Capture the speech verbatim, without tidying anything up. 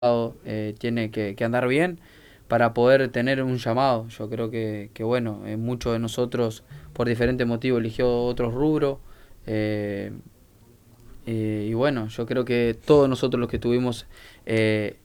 eh, tiene que, que andar bien para poder tener un llamado. Yo creo que, que bueno, eh, muchos de nosotros por diferentes motivos eligió otro rubro. eh, eh, y bueno, yo creo que todos nosotros los que estuvimos eh,